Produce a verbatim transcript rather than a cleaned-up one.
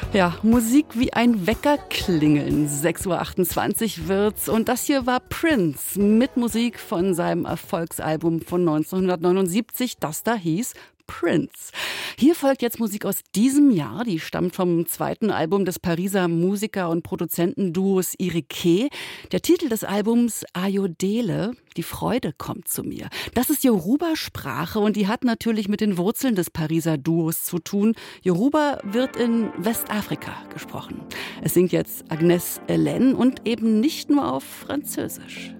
Ja, Musik wie ein Wecker klingeln. sechs Uhr achtundzwanzig wird's. Und das hier war Prince mit Musik von seinem Erfolgsalbum von neunzehnhundertneunundsiebzig, das da hieß Prince. Hier folgt jetzt Musik aus diesem Jahr. Die stammt vom zweiten Album des Pariser Musiker- und Produzentenduos Irike. Der Titel des Albums Ayodele, die Freude kommt zu mir. Das ist Yoruba-Sprache und die hat natürlich mit den Wurzeln des Pariser Duos zu tun. Yoruba wird in Westafrika gesprochen. Es singt jetzt Agnès Hélène und eben nicht nur auf Französisch.